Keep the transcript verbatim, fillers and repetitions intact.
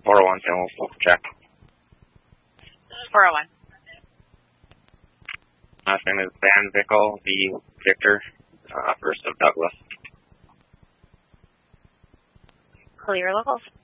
four oh one, and we'll check. four oh one. Last name is Van Vickle, V. Victor, uh, first of Douglas. Clear locals.